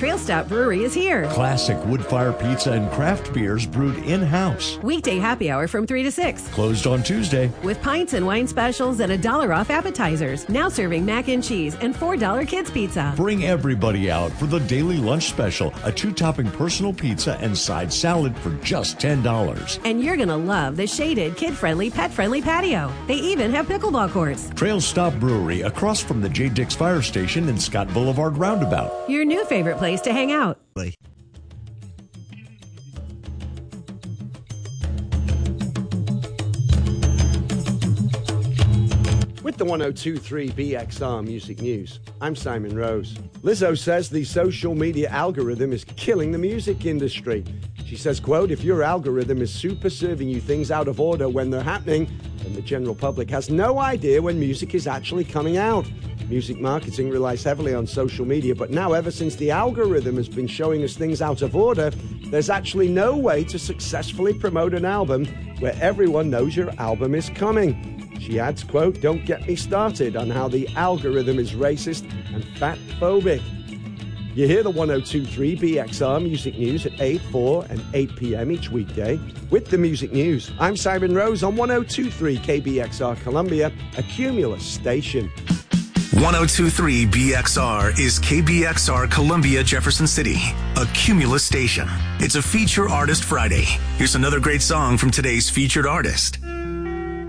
Trail Stop Brewery is here. Classic wood-fire pizza and craft beers brewed in-house. Weekday happy hour from 3 to 6. Closed on Tuesday. With pints and wine specials and $1 off appetizers. Now serving mac and cheese and $4 kids pizza. Bring everybody out for the daily lunch special, a 2-topping personal pizza and side salad for just $10. And you're going to love the shaded, kid-friendly, pet-friendly patio. They even have pickleball courts. Trail Stop Brewery, across from the J. Dix Fire Station and Scott Boulevard Roundabout. Your new favorite place to hang out. With the 102.3 BXR Music News, I'm Simon Rose. Lizzo says the social media algorithm is killing the music industry. She says, quote, if your algorithm is super serving you things out of order when they're happening, then the general public has no idea when music is actually coming out. Music marketing relies heavily on social media, but now ever since the algorithm has been showing us things out of order, there's actually no way to successfully promote an album where everyone knows your album is coming. She adds, quote, don't get me started on how the algorithm is racist and fat-phobic. You hear the 102.3 BXR Music News at 8, 4 and 8 p.m. each weekday. With the Music News, I'm Simon Rose on 102.3 KBXR Columbia, a Cumulus station. 102.3 BXR is KBXR Columbia, Jefferson City, a Cumulus station. It's a Feature Artist Friday. Here's another great song from today's featured artist.